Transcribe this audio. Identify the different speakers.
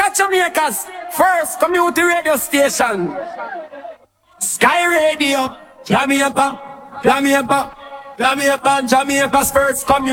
Speaker 1: Jamaica's first community radio station, Sky Radio, Jamaica, Jamaica's first community